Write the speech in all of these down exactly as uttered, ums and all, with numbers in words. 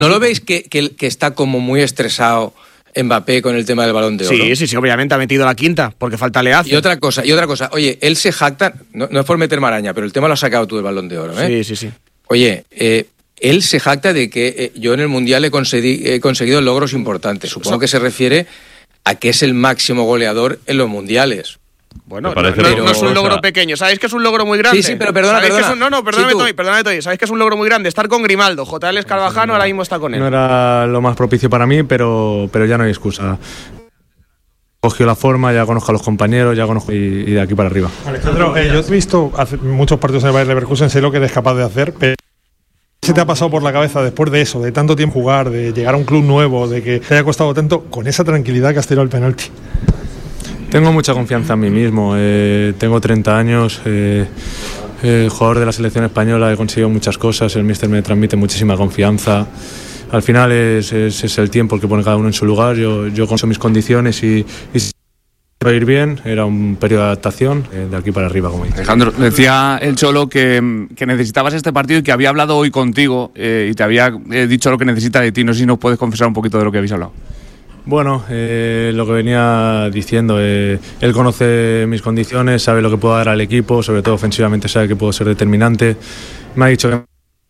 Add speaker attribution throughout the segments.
Speaker 1: ¿No lo veis que, que, que está como muy estresado Mbappé con el tema del Balón de Oro?
Speaker 2: Sí, sí, sí, obviamente ha metido la quinta, porque falta Leacio.
Speaker 1: Y otra cosa, y otra cosa, oye, él se jacta, no, no es por meter maraña, pero el tema lo has sacado tú del Balón de Oro, ¿eh?
Speaker 2: Sí, sí, sí.
Speaker 1: Oye, eh, él se jacta de que eh, yo en el Mundial he, concedi- he conseguido logros importantes. Supongo que se refiere a que es el máximo goleador en los Mundiales.
Speaker 2: Bueno, no, no, pero... no es un logro pequeño. ¿Sabéis que es un logro muy grande?
Speaker 1: Sí, sí, pero perdona,
Speaker 2: ¿Sabéis
Speaker 1: perdona.
Speaker 2: Que es un... No, no, perdóname, sí, Toy, perdóname, Toy. ¿Sabéis que es un logro muy grande? Estar con Grimaldo. J L Escarvajano ahora mismo está con él.
Speaker 3: No era lo más propicio para mí, pero, pero ya no hay excusa. Cogió la forma, ya conozco a los compañeros, ya conozco y, y de aquí para arriba.
Speaker 4: Alejandro, eh, yo he visto hace muchos partidos en el Bayer Leverkusen, sé lo que eres capaz de hacer, pero ¿qué se te ha pasado por la cabeza después de eso, de tanto tiempo jugar, de llegar a un club nuevo, de que te haya costado tanto, con esa tranquilidad que has tirado el penalti?
Speaker 3: Tengo mucha confianza en mí mismo, eh, tengo treinta años, eh, eh, jugador de la selección española, he conseguido muchas cosas, el míster me transmite muchísima confianza. Al final es, es, es el tiempo el que pone cada uno en su lugar, yo, yo conozco mis condiciones y, y si va a ir bien, era un periodo de adaptación, eh, de aquí para arriba, como dice.
Speaker 5: Alejandro, decía el Cholo que, que necesitabas este partido y que había hablado hoy contigo eh, y te había eh, dicho lo que necesita de ti, no sé si nos puedes confesar un poquito de lo que habéis hablado.
Speaker 3: Bueno, eh, lo que venía diciendo, eh, él conoce mis condiciones, sabe lo que puedo dar al equipo, sobre todo ofensivamente sabe que puedo ser determinante. Me ha dicho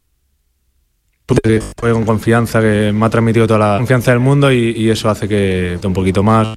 Speaker 3: que juego con confianza, que me ha transmitido toda la confianza del mundo y, y eso hace que un poquito más.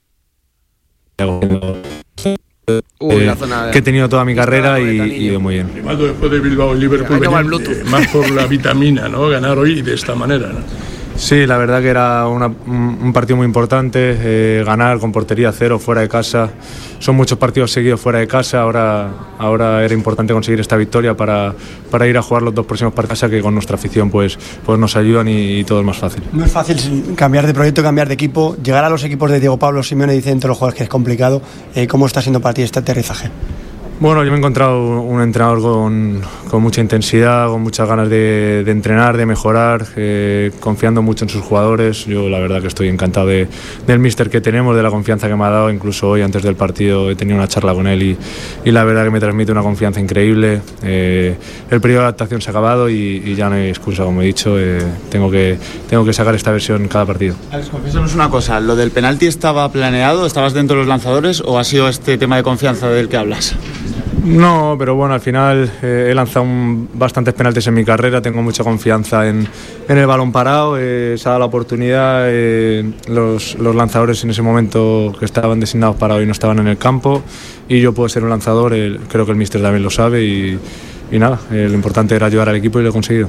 Speaker 2: Uy,
Speaker 3: eh,
Speaker 2: la zona de...
Speaker 3: que he tenido toda mi carrera y, y ido muy bien.
Speaker 6: Grimaldo, después de Bilbao y Liverpool, venir, eh, más por la vitamina, ¿no? Ganar hoy de esta manera, ¿no?
Speaker 3: Sí, la verdad que era una, un, un partido muy importante, eh, ganar con portería cero fuera de casa. Son muchos partidos seguidos fuera de casa, ahora, ahora era importante conseguir esta victoria para, para ir a jugar los dos próximos partidos que con nuestra afición pues, pues nos ayudan y, y todo es más fácil.
Speaker 7: No es fácil cambiar de proyecto, cambiar de equipo, llegar a los equipos de Diego Pablo Simeone, dicen entre los jugadores que es complicado. Eh, ¿Cómo está siendo para ti este aterrizaje?
Speaker 3: Bueno, yo me he encontrado un entrenador con, con mucha intensidad, con muchas ganas de, de entrenar, de mejorar, eh, confiando mucho en sus jugadores. Yo la verdad que estoy encantado de, del míster que tenemos, de la confianza que me ha dado. Incluso hoy antes del partido he tenido una charla con él y, y la verdad que me transmite una confianza increíble. Eh, el periodo de adaptación se ha acabado y, y ya no hay excusa, como he dicho. Eh, tengo, que, tengo que sacar esta versión en cada partido.
Speaker 8: Alex, confiésanos una cosa, ¿lo del penalti estaba planeado? ¿Estabas dentro de los lanzadores o ha sido este tema de confianza del que hablas?
Speaker 3: No, pero bueno, al final eh, he lanzado un, bastantes penaltis en mi carrera, tengo mucha confianza en, en el balón parado, eh, se ha dado la oportunidad, eh, los, los lanzadores en ese momento que estaban designados para hoy no estaban en el campo y yo puedo ser un lanzador, eh, creo que el míster también lo sabe y, y nada, eh, lo importante era ayudar al equipo y lo he conseguido.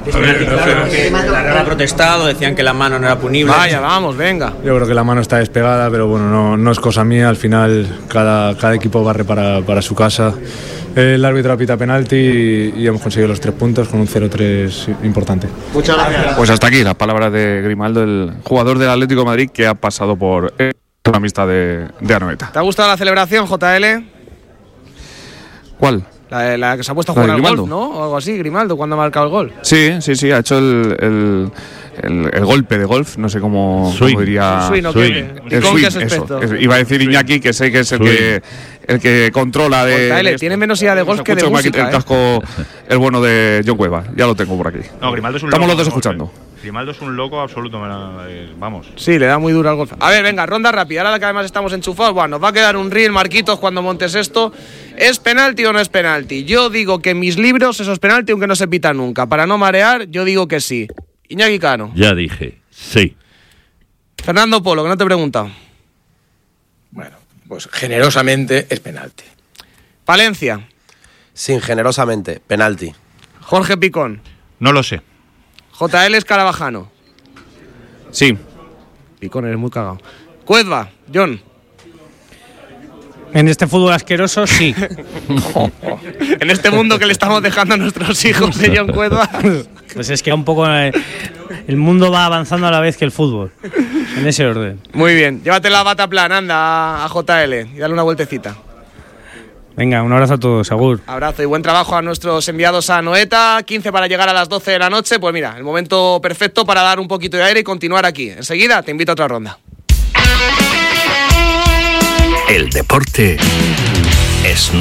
Speaker 9: La Real ha protestado, decían que la mano no era punible.
Speaker 2: Vaya, vamos, venga.
Speaker 3: Yo creo que la mano está despegada, pero bueno, no, no es cosa mía. Al final, cada, cada equipo barre para, para su casa. El árbitro apita penalti y, y hemos conseguido los tres puntos con un cero tres importante.
Speaker 8: Muchas gracias.
Speaker 5: Pues hasta aquí las palabras de Grimaldo, el jugador del Atlético de Madrid que ha pasado por la amistad de, de Anoeta.
Speaker 2: ¿Te ha gustado la celebración, J L?
Speaker 5: ¿Cuál?
Speaker 2: La, la que se ha puesto a jugar al golf, ¿no? O algo así, Grimaldo, cuando ha marcado el gol.
Speaker 5: Sí, sí, sí, ha hecho el, el, el, el golpe de golf, no sé cómo, cómo diría.
Speaker 2: El swing, ¿o qué?
Speaker 5: El
Speaker 2: ¿Con
Speaker 5: swing,
Speaker 2: qué
Speaker 5: eso.
Speaker 2: aspecto?
Speaker 5: Es, iba a decir Iñaki, que sé que es el que, el que controla de.
Speaker 2: J L,
Speaker 5: de
Speaker 2: tiene menos idea de golf que de música,
Speaker 5: el
Speaker 2: ¿eh?
Speaker 5: casco, el bueno de John Cueva, ya lo tengo por aquí.
Speaker 10: No, Grimaldo es un
Speaker 5: Estamos
Speaker 10: loco,
Speaker 5: los dos
Speaker 10: vamos,
Speaker 5: escuchando.
Speaker 10: Grimaldo es un loco absoluto, vamos.
Speaker 2: Sí, le da muy duro al golf. A ver, venga, ronda rápida. Ahora que además estamos enchufados, bueno, nos va a quedar un reel, Marquitos, cuando montes esto. ¿Es penalti o no es penalti? Yo digo que en mis libros eso es penalti, aunque no se pita nunca. Para no marear, yo digo que sí. Iñaki Cano.
Speaker 11: Ya dije, sí.
Speaker 2: Fernando Polo, que no te he preguntado.
Speaker 1: Bueno, pues generosamente es penalti.
Speaker 2: Palencia.
Speaker 12: Sin generosamente, penalti.
Speaker 2: Jorge Picón.
Speaker 10: No lo sé.
Speaker 2: J L Escarabajano.
Speaker 5: Sí.
Speaker 2: Picón, eres muy cagado. Cuedva, John.
Speaker 13: En este fútbol asqueroso, sí.
Speaker 2: En este mundo que le estamos dejando a nuestros hijos de John Cuedva.
Speaker 13: Pues es que un poco el, el mundo va avanzando a la vez que el fútbol. En ese orden.
Speaker 2: Muy bien. Llévate la bata plan, anda, a J L y dale una vueltecita.
Speaker 13: Venga, un abrazo a todos, Agur.
Speaker 2: Abrazo y buen trabajo a nuestros enviados a Anoeta. quince para llegar a las doce de la noche. Pues mira, el momento perfecto para dar un poquito de aire y continuar aquí. Enseguida te invito a otra ronda.
Speaker 14: El deporte es nuestro.